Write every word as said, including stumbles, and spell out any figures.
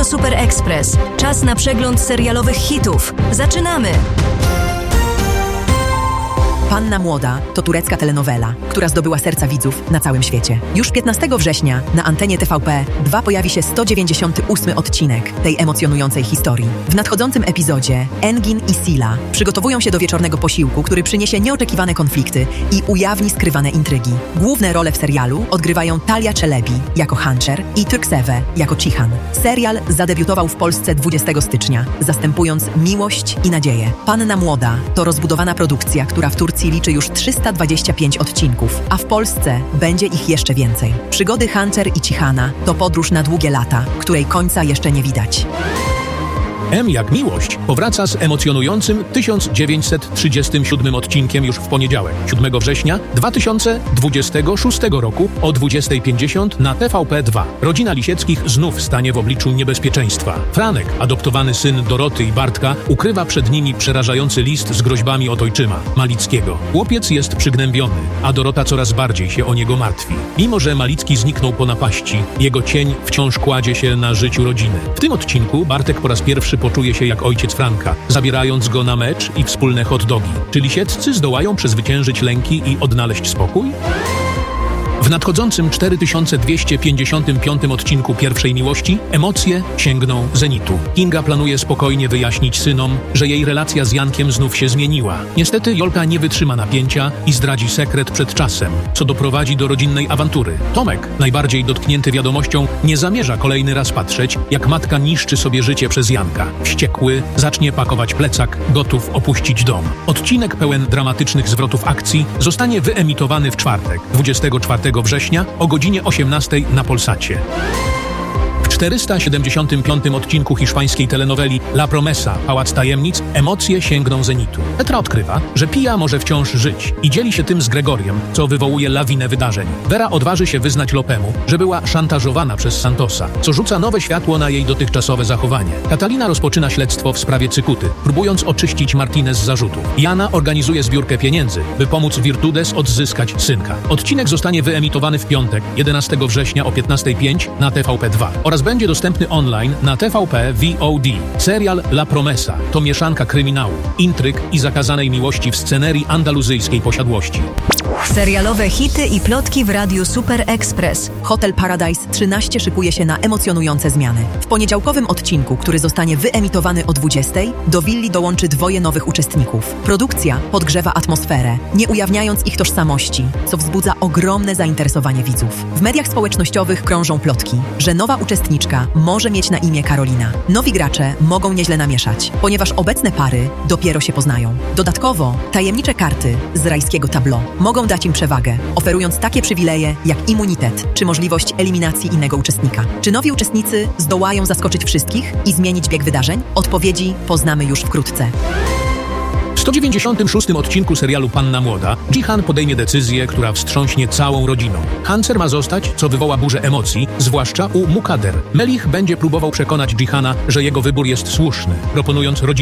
Radio Super Express. Czas na przegląd serialowych hitów. Zaczynamy! Panna Młoda to turecka telenowela, która zdobyła serca widzów na całym świecie. Już piętnastego września na antenie T V P dwa pojawi się sto dziewięćdziesiąty ósmy odcinek tej emocjonującej historii. W nadchodzącym epizodzie Engin i Sila przygotowują się do wieczornego posiłku, który przyniesie nieoczekiwane konflikty i ujawni skrywane intrygi. Główne role w serialu odgrywają Talia Czelebi jako Hancher i Turksewe jako Cihan. Serial zadebiutował w Polsce dwudziestego stycznia, zastępując Miłość i Nadzieję. Panna Młoda to rozbudowana produkcja, która w Turcji liczy już trzysta dwadzieścia pięć odcinków, a w Polsce będzie ich jeszcze więcej. Przygody Hancher i Cichana to podróż na długie lata, której końca jeszcze nie widać. M jak Miłość powraca z emocjonującym tysiąc dziewięćset trzydziestym siódmym odcinkiem już w poniedziałek, siódmego września dwa tysiące dwudziestego szóstego roku o dwudziestej pięćdziesiąt na T V P dwa. Rodzina Lisieckich znów stanie w obliczu niebezpieczeństwa. Franek, adoptowany syn Doroty i Bartka, ukrywa przed nimi przerażający list z groźbami od ojczyma, Malickiego. Chłopiec jest przygnębiony, a Dorota coraz bardziej się o niego martwi. Mimo że Malicki zniknął po napaści, jego cień wciąż kładzie się na życiu rodziny. W tym odcinku Bartek po raz pierwszy poczuje się jak ojciec Franka, zabierając go na mecz i wspólne hot dogi. Czy Lisieccy zdołają przezwyciężyć lęki i odnaleźć spokój? W nadchodzącym cztery tysiące dwieście pięćdziesiątym piątym odcinku Pierwszej Miłości emocje sięgną zenitu. Kinga planuje spokojnie wyjaśnić synom, że jej relacja z Jankiem znów się zmieniła. Niestety Jolka nie wytrzyma napięcia i zdradzi sekret przed czasem, co doprowadzi do rodzinnej awantury. Tomek, najbardziej dotknięty wiadomością, nie zamierza kolejny raz patrzeć, jak matka niszczy sobie życie przez Janka. Wściekły zacznie pakować plecak, gotów opuścić dom. Odcinek pełen dramatycznych zwrotów akcji zostanie wyemitowany w czwartek, dwudziestego czwartego września o godzinie osiemnastej na Polsacie. W czterysta siedemdziesiątym piątym odcinku hiszpańskiej telenoweli La Promesa – Pałac Tajemnic emocje sięgną zenitu. Petra odkrywa, że Pia może wciąż żyć i dzieli się tym z Gregoriem, co wywołuje lawinę wydarzeń. Vera odważy się wyznać Lopemu, że była szantażowana przez Santosa, co rzuca nowe światło na jej dotychczasowe zachowanie. Katalina rozpoczyna śledztwo w sprawie Cykuty, próbując oczyścić Martinez z zarzutów. Jana organizuje zbiórkę pieniędzy, by pomóc Virtudes odzyskać synka. Odcinek zostanie wyemitowany w piątek, jedenastego września o piętnastej pięć na T V P dwa oraz będzie dostępny online na T V P V O D. Serial La Promesa to mieszanka kryminału, intryg i zakazanej miłości w scenerii andaluzyjskiej posiadłości. Serialowe hity i plotki w Radiu Super Express. Hotel Paradise trzynaście szykuje się na emocjonujące zmiany. W poniedziałkowym odcinku, który zostanie wyemitowany o dwudziestej, do willi dołączy dwoje nowych uczestników. Produkcja podgrzewa atmosferę, nie ujawniając ich tożsamości, co wzbudza ogromne zainteresowanie widzów. W mediach społecznościowych krążą plotki, że nowa uczestniczka może mieć na imię Karolina. Nowi gracze mogą nieźle namieszać, ponieważ obecne pary dopiero się poznają. Dodatkowo tajemnicze karty z rajskiego tableau mogą dać im przewagę, oferując takie przywileje jak immunitet czy możliwość eliminacji innego uczestnika. Czy nowi uczestnicy zdołają zaskoczyć wszystkich i zmienić bieg wydarzeń? Odpowiedzi poznamy już wkrótce. W sto dziewięćdziesiątym szóstym odcinku serialu Panna Młoda Cihan podejmie decyzję, która wstrząśnie całą rodziną. Hancher ma zostać, co wywoła burzę emocji, zwłaszcza u Mukader. Melich będzie próbował przekonać Cihana, że jego wybór jest słuszny, proponując rodzinie